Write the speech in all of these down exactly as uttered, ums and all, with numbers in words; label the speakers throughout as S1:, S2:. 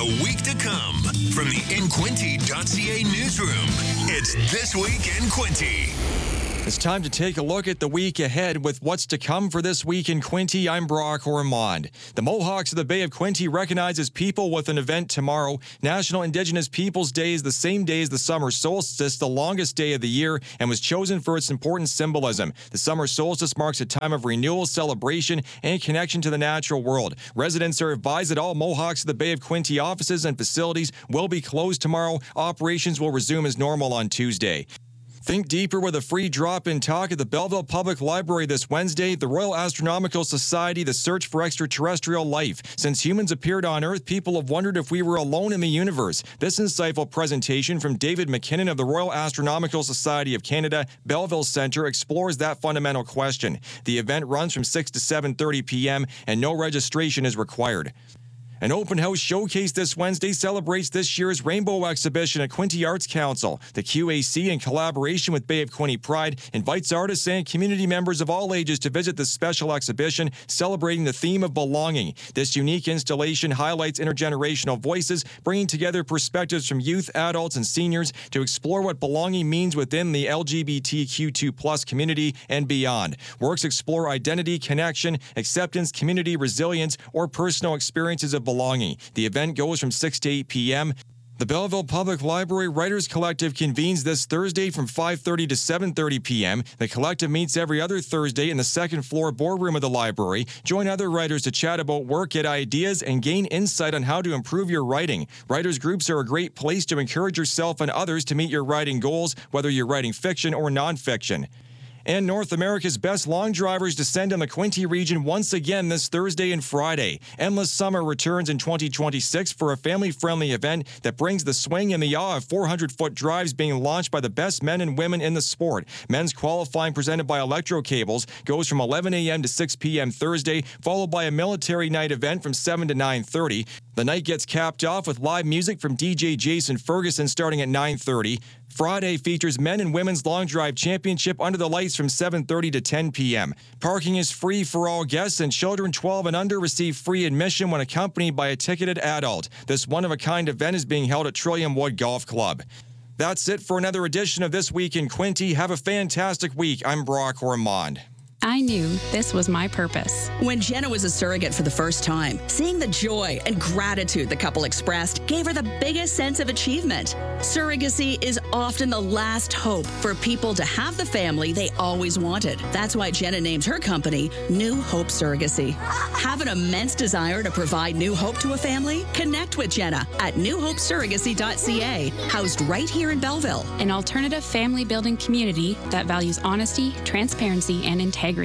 S1: the week to come. From the in quinte dot c a newsroom, it's This Week in Quinte.
S2: It's time to take a look at the week ahead with what's to come for This Week in Quinte. I'm Brock Ormond. The Mohawks of the Bay of Quinte recognizes people with an event tomorrow. National Indigenous Peoples Day is the same day as the summer solstice, the longest day of the year, and was chosen for its important symbolism. The summer solstice marks a time of renewal, celebration, and connection to the natural world. Residents are advised that all Mohawks of the Bay of Quinte offices and facilities will be closed tomorrow. Operations will resume as normal on Tuesday. Think deeper with a free drop-in talk at the Belleville Public Library this Wednesday. The Royal Astronomical Society, the search for extraterrestrial life. Since humans appeared on Earth, people have wondered if we were alone in the universe. This insightful presentation from David McKinnon of the Royal Astronomical Society of Canada, Belleville Centre, explores that fundamental question. The event runs from six to seven thirty p.m. and no registration is required. An open house showcase this Wednesday celebrates this year's Rainbow Exhibition at Quinte Arts Council. The Q A C, in collaboration with Bay of Quinte Pride, invites artists and community members of all ages to visit this special exhibition celebrating the theme of belonging. This unique installation highlights intergenerational voices, bringing together perspectives from youth, adults, and seniors to explore what belonging means within the L G B T Q two plus community and beyond. Works explore identity, connection, acceptance, community resilience, or personal experiences of belonging. belonging. The event goes from six to eight p.m. The Belleville Public Library Writers Collective convenes this Thursday from five thirty to seven thirty p.m. The collective meets every other Thursday in the second floor boardroom of the library. Join other writers to chat about work, get ideas, and gain insight on how to improve your writing. Writers groups are a great place to encourage yourself and others to meet your writing goals, whether you're writing fiction or nonfiction. And North America's best long drivers descend on the Quinte region once again this Thursday and Friday. Endless Summer returns in twenty twenty-six for a family-friendly event that brings the swing and the awe of four hundred foot drives being launched by the best men and women in the sport. Men's qualifying presented by Electro Cables goes from eleven a.m. to six p.m. Thursday, followed by a military night event from seven to nine thirty. The night gets capped off with live music from D J Jason Ferguson starting at nine thirty. Friday features Men and Women's Long Drive Championship under the lights from seven thirty to ten p.m. Parking is free for all guests, and children twelve and under receive free admission when accompanied by a ticketed adult. This one-of-a-kind event is being held at Trillium Wood Golf Club. That's it for another edition of This Week in Quinte. Have a fantastic week. I'm Brock Ormond.
S3: I knew this was my purpose.
S4: When Jenna was a surrogate for the first time, seeing the joy and gratitude the couple expressed gave her the biggest sense of achievement. Surrogacy is often the last hope for people to have the family they always wanted. That's why Jenna named her company New Hope Surrogacy. Have an immense desire to provide new hope to a family? Connect with Jenna at new hope surrogacy dot c a, housed right here in Belleville.
S3: An alternative family building community that values honesty, transparency, and integrity.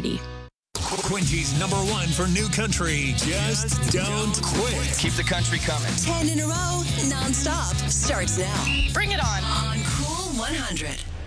S1: Quinte's number one for new country. Just don't quit.
S5: Keep the country coming.
S6: Ten in a row, non-stop. Starts now.
S7: Bring it on.
S6: On Cool one hundred.